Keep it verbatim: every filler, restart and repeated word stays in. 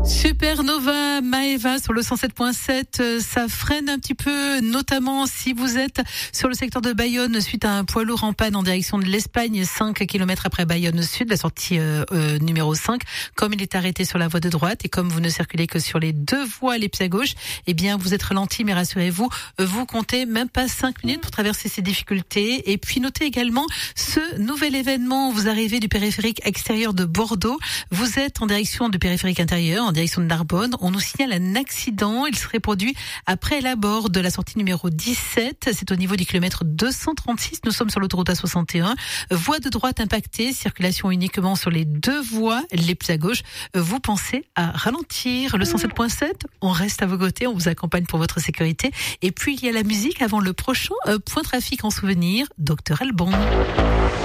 Supernova Maeva sur le cent sept virgule sept, ça freine un petit peu, notamment si vous êtes sur le secteur de Bayonne suite à un poids lourd en panne en direction de l'Espagne, cinq kilomètres après Bayonne Sud, la sortie euh, euh, numéro cinq. Comme il est arrêté sur la voie de droite et comme vous ne circulez que sur les deux voies, les pieds à gauche, eh bien vous êtes ralenti, mais rassurez-vous, vous comptez même pas cinq minutes pour traverser ces difficultés. Et puis notez également ce nouvel événement, vous arrivez du périphérique extérieur de Bordeaux, vous êtes en direction du périphérique intérieur, en direction de Narbonne, on nous signale un accident. Il serait produit après l'abord de la sortie numéro dix-sept. C'est au niveau du kilomètre deux cent trente-six. Nous sommes sur l'autoroute A soixante et un. Voie de droite impactée, circulation uniquement sur les deux voies, les plus à gauche. Vous pensez à ralentir. Le cent sept virgule sept, on reste à vos côtés, on vous accompagne pour votre sécurité. Et puis il y a la musique avant le prochain euh, point trafic en souvenir, Docteur Alban.